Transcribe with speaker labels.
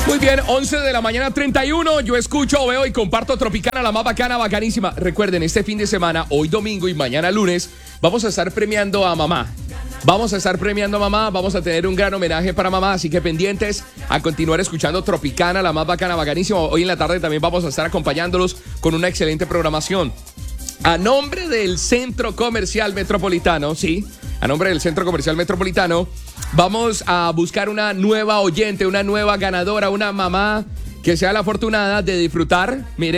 Speaker 1: Muy bien, 11 de la mañana 31. Yo escucho, veo y comparto Tropicana, la más bacana, bacanísima. Recuerden, este fin de semana, hoy domingo y mañana lunes, vamos a estar premiando a mamá. Vamos a tener un gran homenaje para mamá, así que pendientes a continuar escuchando Tropicana, la más bacana, bacanísima. Hoy en la tarde también vamos a estar acompañándolos con una excelente programación. A nombre del Centro Comercial Metropolitano, vamos a buscar una nueva oyente, una nueva ganadora, una mamá que sea la afortunada de disfrutar, mire,